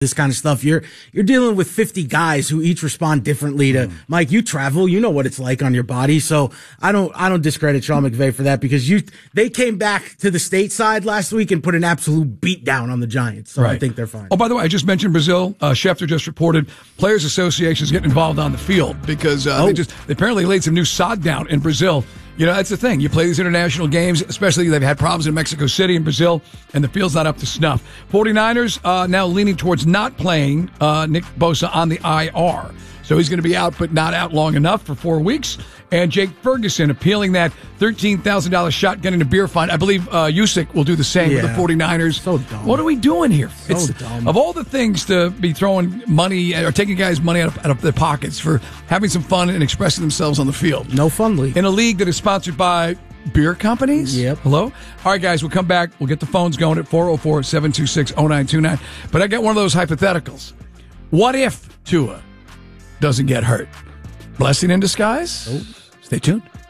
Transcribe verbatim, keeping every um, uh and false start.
this kind of stuff. You're you're dealing with fifty guys who each respond differently to, mm. Mike, you travel, you know what it's like on your body. So I don't I don't discredit Sean McVay for that, because you they came back to the stateside last week and put an absolute beat down on the Giants. So right. I think they're fine. Oh, by the way, I just mentioned Brazil. Uh, Schefter just reported Players Association is getting involved on the field because uh, oh. they just they apparently laid some new sod down in Brazil. You know, that's the thing. You play these international games, especially they've had problems in Mexico City and Brazil, and the field's not up to snuff. 49ers uh, now leaning towards not playing uh, Nick Bosa on the I R. So he's going to be out, but not out long enough for four weeks. And Jake Ferguson appealing that thirteen thousand dollars shotgun in a beer fine. I believe uh, Usyk will do the same yeah. with the 49ers. So dumb. What are we doing here? So it's, dumb. Of all the things to be throwing money or taking guys' money out of, out of their pockets for having some fun and expressing themselves on the field. No fun league. In a league that is sponsored by beer companies? Yep. Hello? All right, guys, we'll come back. We'll get the phones going at four oh four, seven two six, oh nine two nine. But I got one of those hypotheticals. What if Tua doesn't get hurt? Blessing in disguise? Oh. Stay tuned.